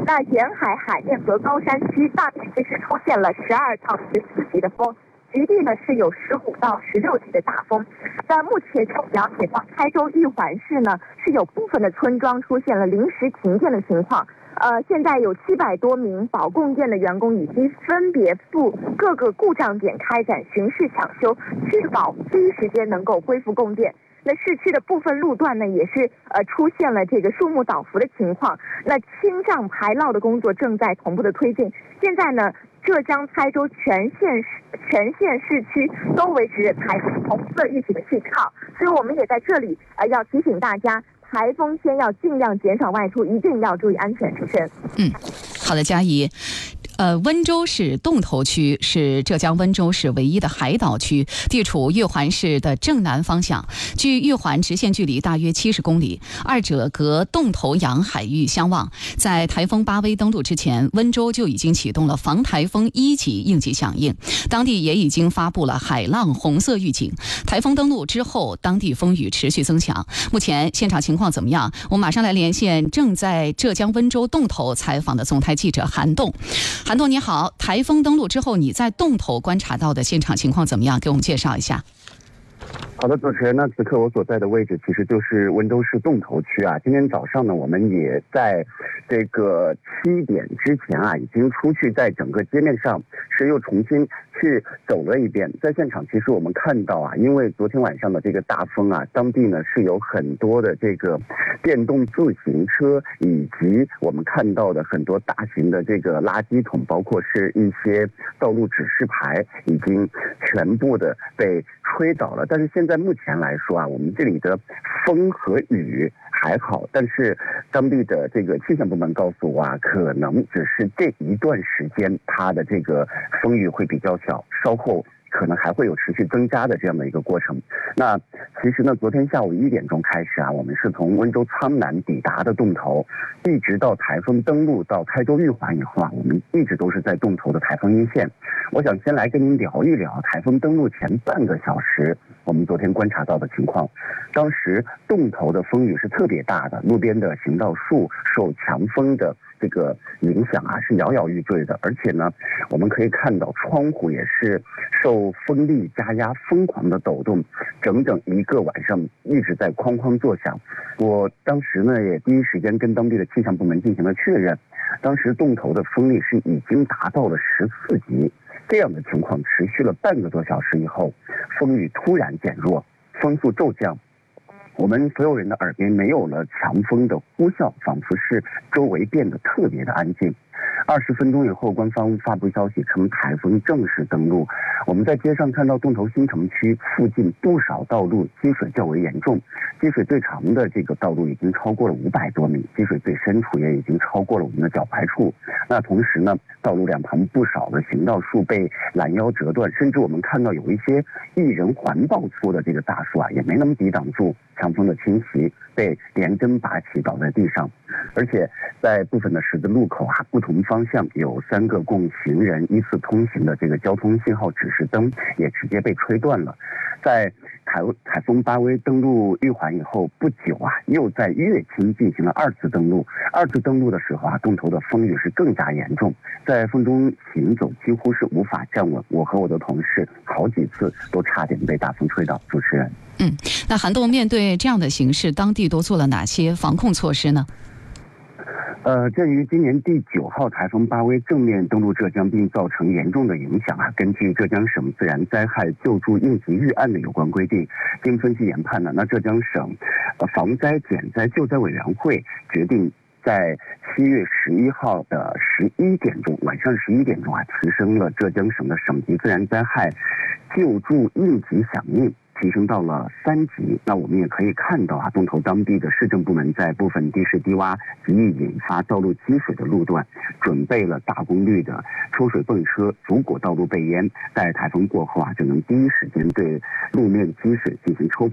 那沿海海面和高山区大面积是出现了12到14级的风，局地呢是有15到16级的大风。在目前中了解到，台州玉环市呢是有部分的村庄出现了临时停电的情况。现在有700多名保供电的员工已经分别赴各个故障点开展巡视抢修，确保第一时间能够恢复供电。那市区的部分路段呢，也是出现了这个树木倒伏的情况。那清障排涝的工作正在同步的推进。现在呢，浙江台州全县市区都维持着台风红色预警的信号，所以我们也在这里要提醒大家，台风天要尽量减少外出，一定要注意安全。主持人， 好的，佳怡。温州市洞头区是浙江温州市唯一的海岛区，地处玉环市的正南方向，距玉环直线距离大约70公里，二者隔洞头洋海域相望。在台风巴威登陆之前，温州就已经启动了防台风1级应急响应，当地也已经发布了海浪红色预警。台风登陆之后，当地风雨持续增强。目前现场情况怎么样？我们马上来连线正在浙江温州洞头采访的总台记者韩栋。韩栋你好，台风登陆之后，你在洞头观察到的现场情况怎么样？给我们介绍一下。 好的，主持人，那此刻我所在的位置其实就是温州市洞头区啊。今天早上呢，我们也在这个7点之前啊，已经出去在整个街面上是又重新去走了一遍。在现场，其实我们看到啊，因为昨天晚上的这个大风啊，当地呢是有很多的这个电动自行车，以及我们看到的很多大型的这个垃圾桶，包括是一些道路指示牌，已经全部的被吹倒了。但是现在目前来说啊，我们这里的风和雨还好，但是当地的这个气象部门告诉我啊，可能只是这一段时间它的这个风雨会比较小，稍后可能还会有持续增加的这样的一个过程。那其实呢，昨天下午1点钟开始啊，我们是从温州苍南抵达的洞头，一直到台风登陆到台州玉环以后啊，我们一直都是在洞头的台风一线。我想先来跟您聊一聊台风登陆前半个小时我们昨天观察到的情况。当时洞头的风雨是特别大的，路边的行道树受强风的这个影响啊，是摇摇欲坠的。而且呢，我们可以看到窗户也是受风力加压疯狂的抖动，整整一个晚上一直在哐哐作响。我当时呢也第一时间跟当地的气象部门进行了确认，当时洞头的风力是已经达到了14级。这样的情况持续了半个多小时以后，风雨突然减弱，风速骤降，我们所有人的耳边没有了强风的呼啸，仿佛是周围变得特别的安静。20分钟以后，官方发布消息称台风正式登陆。我们在街上看到洞头新城区附近不少道路积水较为严重，积水最长的这个道路已经超过了500多米，积水最深处也已经超过了我们的脚踝处。那同时呢，道路两旁不少的行道树被拦腰折断，甚至我们看到有一些一人环抱粗的这个大树啊，也没能抵挡住强风的侵袭，被连根拔起倒在地上。而且在部分的十字路口啊，不同方向有3个供行人依次通行的这个交通信号指示灯也直接被吹断了。在台风巴威登陆玉环以后不久啊，又在乐清进行了2次登陆。2次登陆的时候啊，洞头的风雨是更加严重，在风中行走几乎是无法站稳，我和我的同事好几次都差点被大风吹倒。主持人， 那韩栋，面对这样的形势，当地都做了哪些防控措施呢？ 鉴于今年第9号台风巴威正面登陆浙江并造成严重的影响啊，根据浙江省自然灾害救助应急预案的有关规定，经分析研判呢，那浙江省防灾减灾救灾委员会决定在7月11号的11点钟，晚上11点钟啊，提升了浙江省的省级自然灾害救助应急响应，提升到了3级。那我们也可以看到啊，洞头当地的市政部门在部分地势低洼极易引发道路积水的路段，准备了大功率的抽水泵车，阻裹道路被淹。在台风过后啊，就能第一时间对路面积水进行抽排。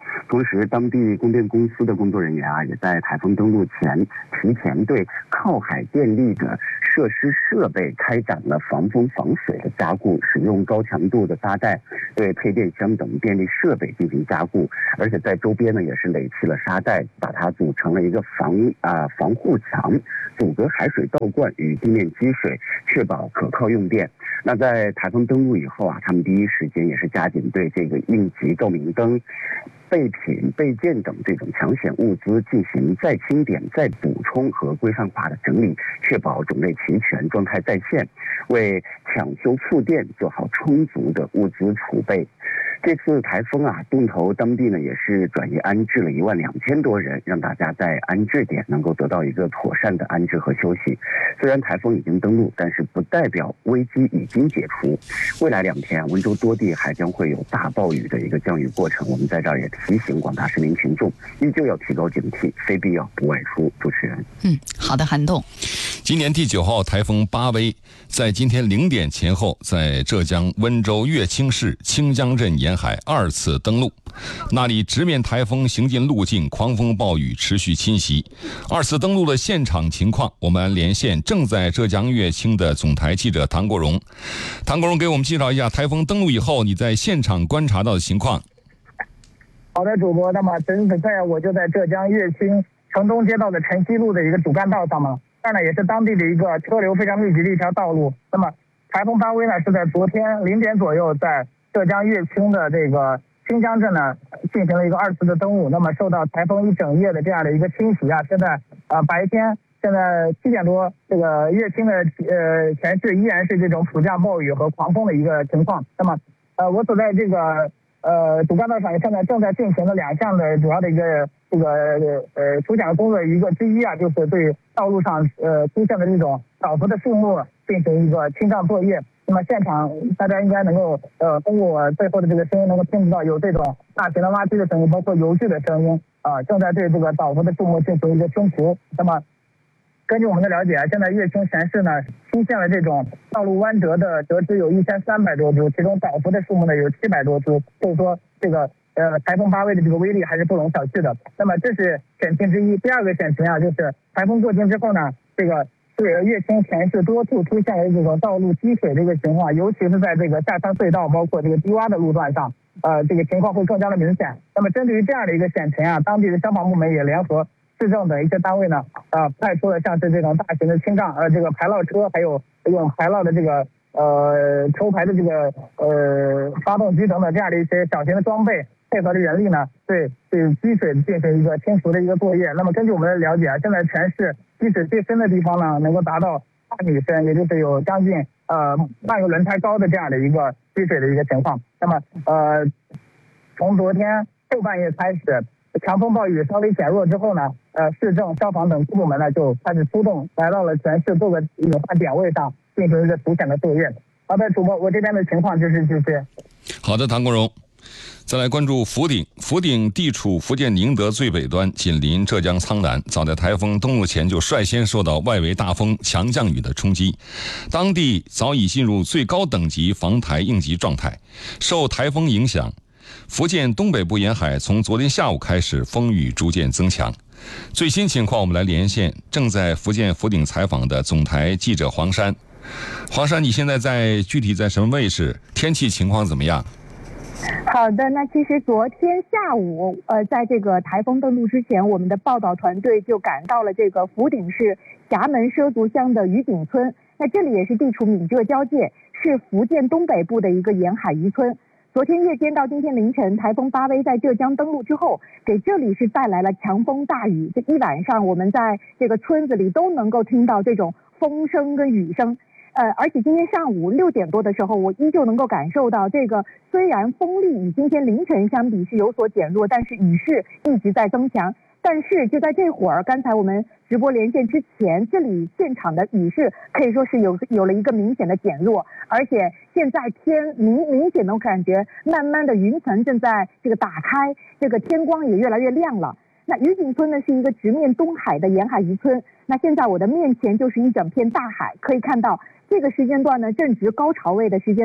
同时，当地供电公司的工作人员啊，也在台风登陆前提前对靠海电力的设施设备开展了防风防水的加固，使用高强度的沙袋对配电箱等电力设备进行加固，而且在周边呢也是垒砌了沙袋，把它组成了一个防护墙，阻隔海水倒灌与地面积水，确保可靠用电。那在台风登陆以后啊，他们第一时间也是加紧对这个应急照明灯、备品、备件等这种抢险物资进行再清点、再补充和规范化的整理，确保种类齐全、状态在线，为抢修复电做好充足的物资储备。这次台风啊，洞头当地呢也是转移安置了12000多人，让大家在安置点能够得到一个妥善的安置和休息。虽然台风已经登陆，但是不代表危机已经解除。未来2天啊，温州多地还将会有大暴雨的一个降雨过程。我们在这儿也提醒广大市民群众，依旧要提高警惕，非必要不外出。主持人， 好的，韩栋。 今年第9号台风巴威在今天0点前后，在浙江温州乐清市清江镇沿海2次登陆，那里直面台风行进路径，狂风暴雨持续侵袭。2次登陆的现场情况，我们连线正在浙江乐清的总台记者唐国荣。唐国荣给我们介绍一下台风登陆以后你在现场观察到的情况。 好的，主播。那么此时此刻我就在浙江乐清城东街道的晨曦路的一个主干道上嘛，这儿呢也是当地的一个车流非常密集的一条道路。那么台风巴威呢是在昨天0点左右在浙江乐清的这个清江镇呢进行了一个2次的登陆。那么受到台风一整夜的这样的一个侵袭啊，现在白天现在7点多，这个乐清的全市依然是这种普降暴雨和狂风的一个情况。那么我所在这个主干道上现在正在进行的2项的主要的一个除险工作一个之一啊，就是对道路上出现的这种倒伏的树木进行一个清障作业。那么现场大家应该能够通过我背后的这个声音能够听到有这种大型的挖机的声音，包括油锯的声音正在对这个倒伏的树木进行一个清除。那么根据我们的了解啊，现在乐清全市呢出现了这种道路弯折的折枝有1300多株，其中倒伏的树木呢有700多株，所以说这个台风巴威的这个威力还是不容小觑的。那么这是险情之一。第2个险情啊，就是台风过境之后呢，这个乐清全市多处出现了这种道路积水的一个情况，尤其是在这个下山隧道包括这个低洼的路段上，这个情况会更加的明显。那么针对于这样的一个险情啊，当地的消防部门也联合市政等一些单位呢，派出了像是这种大型的清障这个排涝车，还有用排涝的这个抽排的这个发动机等等这样的一些小型的装备，配合的人力呢，对积水进行一个清除的一个作业。那么根据我们的了解啊，现在全市积水最深的地方呢，能够达到8米深，也就是有将近半个轮胎高的这样的一个积水的一个情况。那么从昨天后半夜开始，强风暴雨稍微减弱之后呢，市政、消防等部门呢就开始出动，来到了全市各个隐患点位上进行一个除险的作业。好的，主播，我这边的情况就是这些。 好的，唐国荣。再来关注福鼎。福鼎地处福建宁德最北端，紧邻浙江苍南，早在台风登陆前就率先受到外围大风、强降雨的冲击，当地早已进入最高等级防台应急状态。受台风影响，福建东北部沿海从昨天下午开始风雨逐渐增强。最新情况我们来连线正在福建福鼎采访的总台记者黄山。黄山，你现在具体在什么位置？天气情况怎么样？ 好的，那其实昨天下午，在这个台风登陆之前，我们的报道团队就赶到了这个福鼎市峡门畲族乡的渔景村。那这里也是地处闽浙交界，是福建东北部的一个沿海渔村。昨天夜间到今天凌晨，台风巴威在浙江登陆之后，给这里是带来了强风大雨。这一晚上，我们在这个村子里都能够听到这种风声跟雨声。而且今天上午6点多的时候，我依旧能够感受到这个，虽然风力与今天凌晨相比是有所减弱，但是雨势一直在增强。但是就在这会儿，刚才我们直播连线之前，这里现场的雨势可以说是有了一个明显的减弱，而且现在天明显能感觉慢慢的云层正在这个打开，这个天光也越来越亮了。那渔景村呢是一个直面东海的沿海渔村，那现在我的面前就是一整片大海，可以看到这个时间段呢正值高潮位的时间段，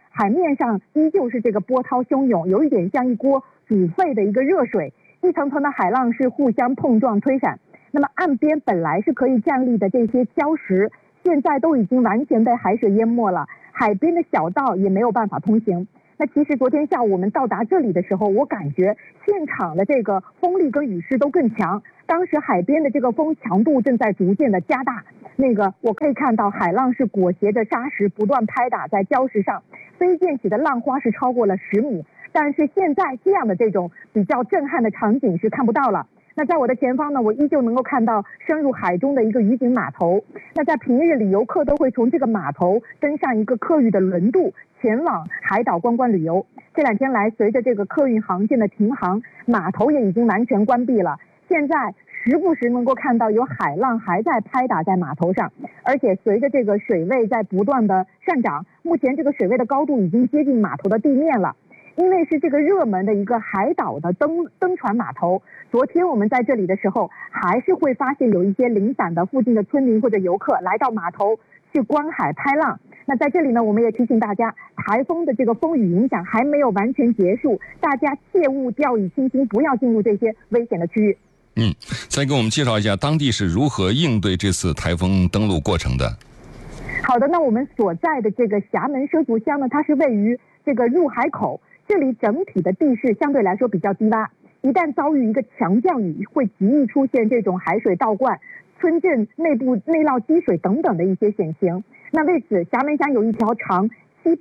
海面上依旧是这个波涛汹涌，有一点像一锅煮沸的一个热水，一层层的海浪是互相碰撞推闪。那么岸边本来是可以站立的这些礁石，现在都已经完全被海水淹没了，海边的小道也没有办法通行。那其实昨天下午我们到达这里的时候，我感觉现场的这个风力跟雨势都更强，当时海边的这个风强度正在逐渐的加大，我可以看到海浪是裹挟着沙石不断拍打在礁石上，飞溅起的浪花是超过了10米，但是现在这样的这种比较震撼的场景是看不到了。那在我的前方呢，我依旧能够看到深入海中的一个渔景码头。那在平日里，游客都会从这个码头登上一个客运的轮渡，前往海岛观光旅游。这2天来，随着这个客运航线的停航，码头也已经完全关闭了。现在时不时能够看到有海浪还在拍打在码头上，而且随着这个水位在不断的上涨，目前这个水位的高度已经接近码头的地面了。因为是这个热门的一个海岛的登船码头，昨天我们在这里的时候，还是会发现有一些零散的附近的村民或者游客来到码头去观海拍浪。那在这里呢，我们也提醒大家，台风的这个风雨影响还没有完全结束，大家切勿掉以轻心，不要进入这些危险的区域。 再给我们介绍一下当地是如何应对这次台风登陆过程的。 好的，那我们所在的这个厦门畲族乡呢，它是位于这个入海口，这里整体的地势相对来说比较低洼，一旦遭遇一个强降雨，会极易出现这种海水倒灌、村镇内部内涝积水等等的一些险情。那为此，厦门乡有一条长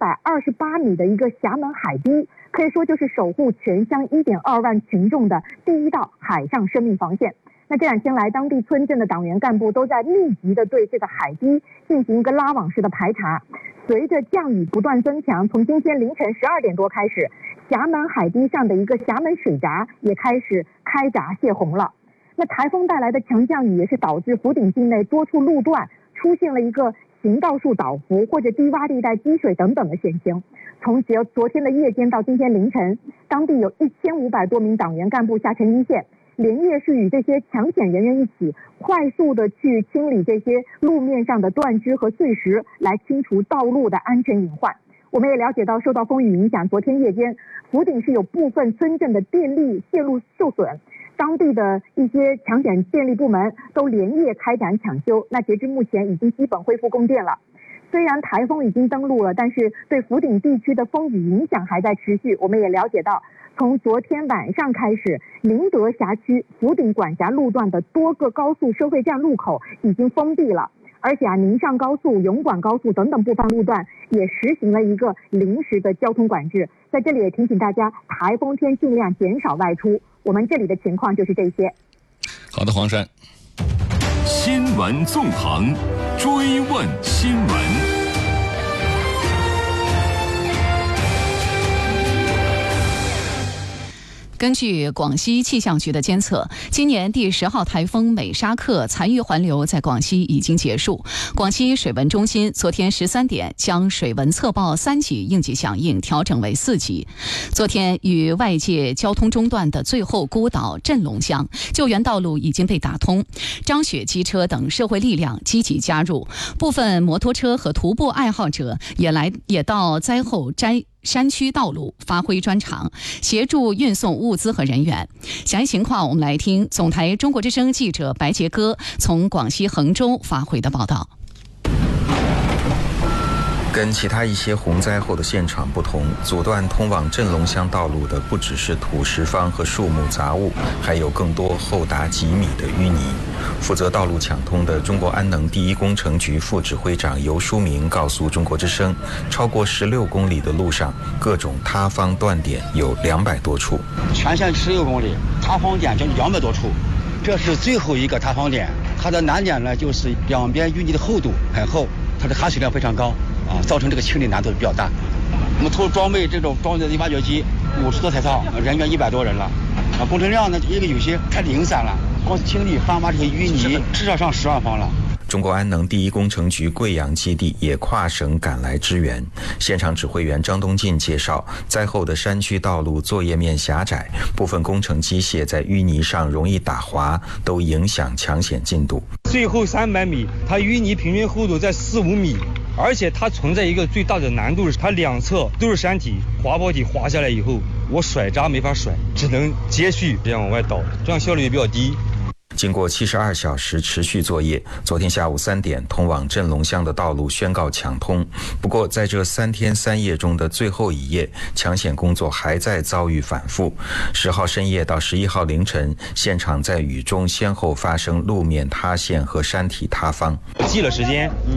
728米的一个厦门海堤，可以说就是守护全乡1.2万群众的第一道海上生命防线。那这2天来，当地村镇的党员干部都在密集的对这个海堤进行一个拉网式的排查。随着降雨不断增强，从今天凌晨12点多开始，厦门海堤上的一个厦门水闸也开始开闸泄洪了。那台风带来的强降雨也是导致福鼎境内多处路段出现了一个行道树倒伏或者低洼地带积水等等的险情。从昨天的夜间到今天凌晨，当地有1500多名党员干部下沉一线，连夜是与这些抢险人员一起快速的去清理这些路面上的断枝和碎石，来清除道路的安全隐患。我们也了解到，受到风雨影响，昨天夜间福鼎市有部分村镇的电力线路受损，当地的一些抢险电力部门都连夜开展抢修，那截至目前已经基本恢复供电了。虽然台风已经登陆了，但是对福鼎地区的风雨影响还在持续。我们也了解到，从昨天晚上开始，宁德辖区福鼎管辖路段的多个高速收费站路口已经封闭了，而且宁上高速、永广高速等等部分路段也实行了一个临时的交通管制。在这里也提醒大家，台风天尽量减少外出。我们这里的情况就是这些。 好的，黄珊。 新闻纵横，追问新闻。 根据广西气象局的监测，今年第10号台风美沙克残余环流在广西已经结束。广西水文中心昨天13点将水文测报3级应急响应调整为4级。昨天与外界交通中断的最后孤岛镇龙乡救援道路已经被打通，张雪机车等社会力量积极加入，部分摩托车和徒步爱好者也到灾后山区道路发挥专长，协助运送物资和人员。详细情况我们来听总台中国之声记者白杰哥从广西衡州发回的报道。 跟其他一些洪灾后的现场不同，阻断通往镇龙乡道路的不只是土石方和树木杂物，还有更多厚达几米的淤泥。负责道路抢通的中国安能第一工程局副指挥长尤书明告诉中国之声，超过16公里的路上，各种塌方断点有200多处， 全线16公里，塌方点将近200多处。这是最后一个塌方点，它的难点呢就是两边淤泥的厚度很厚，它的含水量非常高。造成这个清理难度比较大。我们投装备这种装的挖掘机50多台套，人员100多人了。工程量呢，因为有些太零散了，光清理翻挖这些淤泥，至少上10万方了。 中国安能第一工程局贵阳基地也跨省赶来支援。现场指挥员张东进介绍，灾后的山区道路作业面狭窄，部分工程机械在淤泥上容易打滑，都影响抢险进度。 最后300米，它淤泥平均厚度在4-5米， 而且它存在一个最大的难度是，它两侧都是山体，滑坡体滑下来以后，我甩闸没法甩，只能接续这样往外倒，这样效率也比较低。 经过72小时持续作业，昨天下午3点，通往镇龙乡的道路宣告抢通。不过，在这3天3夜中的最后一夜，抢险工作还在遭遇反复。10号深夜到11号凌晨，现场在雨中先后发生路面塌陷和山体塌方。 记了时间，